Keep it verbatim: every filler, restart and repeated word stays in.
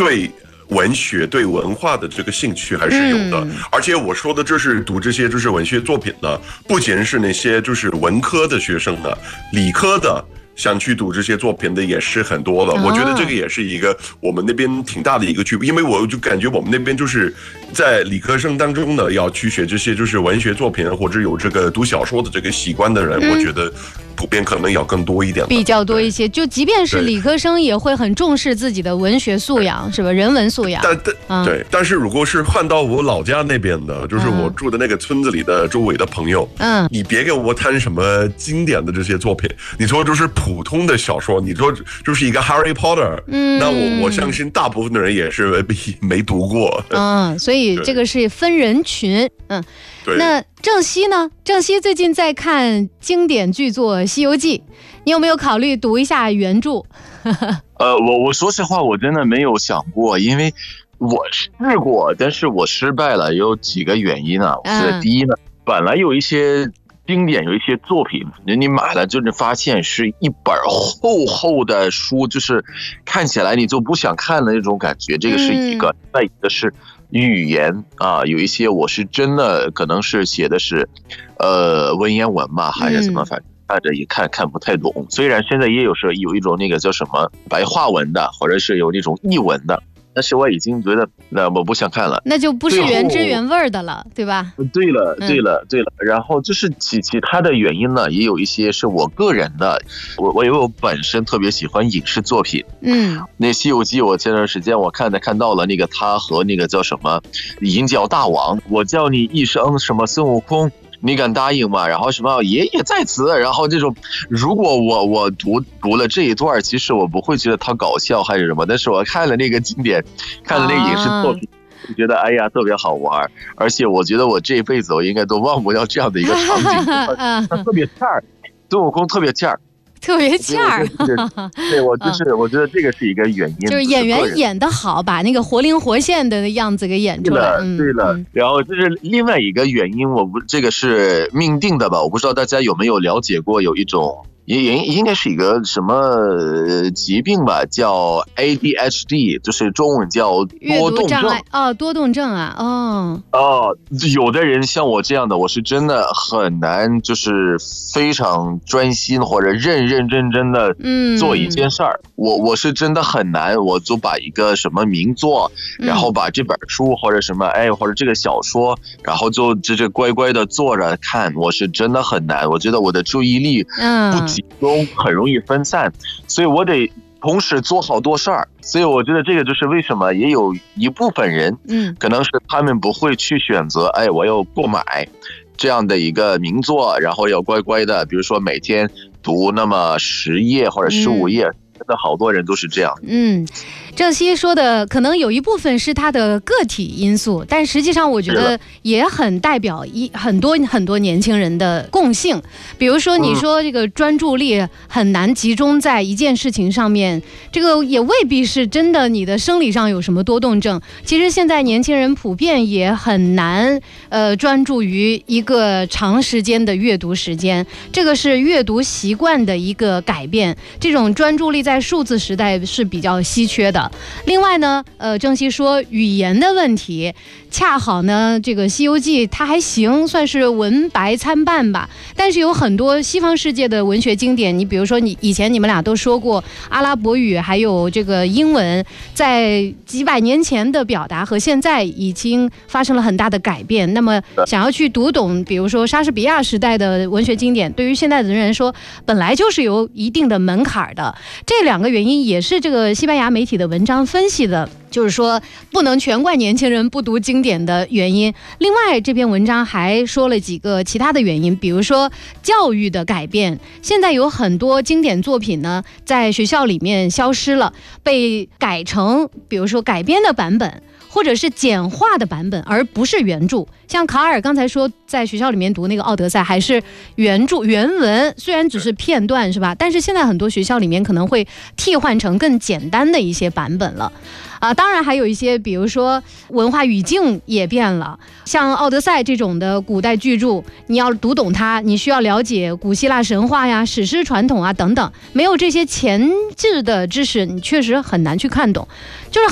对文学对文化的这个兴趣还是有的，嗯、而且我说的就是读这些就是文学作品呢，不仅是那些就是文科的学生呢，理科的想去读这些作品的也是很多的。哦、我觉得这个也是一个我们那边挺大的一个区别，因为我就感觉我们那边就是在理科生当中呢，要去学这些就是文学作品或者有这个读小说的这个习惯的人，嗯、我觉得普遍可能要更多一点， 比较多一些。就即便是理科生，也会很重视自己的文学素养，是吧？人文素养。 但但、嗯、对，但是如果是换到我老家那边的，就是我住的那个村子里的周围的朋友，嗯，你别给我谈什么经典的这些作品，你说就是普通的小说，你说就是一个 Harry Potter， 嗯，那我我相信大部分的人也是没读过。 嗯，所以这个是分人群，嗯。那郑熙呢？郑熙最近在看经典巨作《西游记》，你有没有考虑读一下原著？ 呃，我我说实话，我真的没有想过，因为我试过，但是我失败了，有几个原因啊。是第一呢，本来有一些经典，有一些作品，你买了就是发现是一本厚厚的书，就是看起来你就不想看的那种感觉，这个是一个。再、嗯、一个是语言啊，有一些我是真的可能是写的是，呃，文言文嘛，还是什么，反正看着也看看不太懂。虽然现在也有是有一种那个叫什么白话文的，或者是有那种译文的。但是我已经觉得，那我不想看了， 那就不是原汁原味的了，对吧？ 对了，对了，对了。然后就是其其他的原因呢，也有一些是我个人的，我我因为我本身特别喜欢影视作品，嗯，那《西游记》我前段时间我看的看到了那个他和那个叫什么银角大王，我叫你一声什么孙悟空。你敢答应吗？然后什么爷爷在此，然后这种，如果我我读读了这一段，其实我不会觉得它搞笑还是什么，但是我看了那个经典，看了那个影视作品，就觉得哎呀特别好玩，而且我觉得我这辈子我应该都忘不掉这样的一个场景，它特别欠儿，孙悟空特别欠儿。 特别欠儿， 对，我就是，我觉得这个是一个原因， 就是演员演得好，把那个活灵活现的样子给演出来。 对了，嗯、然后就是另外一个原因，我不这个是命定的吧？我不知道大家有没有了解过，有一种也也应该是一个什么疾病吧，叫 A D H D， 就是中文叫多动症。 哦，多动症啊，哦哦，有的人像我这样的，我是真的很难，就是非常专心或者认认真真的做一件事儿。嗯、我我是真的很难，我就把一个什么名作，然后把这本书或者什么哎或者这个小说，然后就这这乖乖的坐着看，我是真的很难。我觉得我的注意力不集中，很容易分散，所以我得同时做好多事儿。所以我觉得这个就是为什么也有一部分人，嗯，可能是他们不会去选择，哎，我要购买这样的一个名作，然后要乖乖的，比如说每天读那么十页或者十五页。嗯真的好多人都是这样。 嗯，郑熙说的可能有一部分是他的个体因素，但实际上我觉得也很代表一很多很多年轻人的共性。比如说你说这个专注力很难集中在一件事情上面，这个也未必是真的你的生理上有什么多动症。其实现在年轻人普遍也很难呃专注于一个长时间的阅读时间，这个是阅读习惯的一个改变。这种专注力在在数字时代是比较稀缺的。另外呢，呃，郑熙说语言的问题，恰好呢，这个《西游记》它还行，算是文白参半吧。但是有很多西方世界的文学经典，你比如说你以前你们俩都说过阿拉伯语，还有这个英文，在几百年前的表达和现在已经发生了很大的改变。那么想要去读懂，比如说莎士比亚时代的文学经典，对于现在的人来说，本来就是有一定的门槛的。这两个原因也是这个西班牙媒体的文章分析的，就是说不能全怪年轻人不读经典的原因。另外这篇文章还说了几个其他的原因，比如说教育的改变，现在有很多经典作品呢在学校里面消失了，被改成比如说改编的版本，或者是简化的版本，而不是原著。像卡尔刚才说在学校里面读那个《奥德赛》还是原著原文，虽然只是片段是吧，但是现在很多学校里面可能会替换成更简单的一些版本了啊。当然还有一些比如说文化语境也变了，像《奥德赛》这种的古代巨著，你要读懂它，你需要了解古希腊神话呀、史诗传统啊等等，没有这些前置的知识你确实很难去看懂。就是